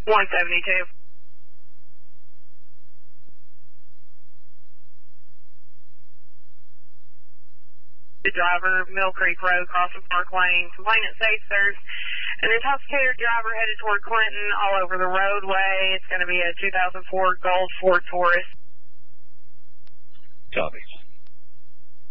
172. The driver, Mill Creek Road, crossing Park Lane. Complainant safe search. An intoxicated driver headed toward Clinton all over the roadway. It's going to be a 2004 Gold Ford Taurus. Copy.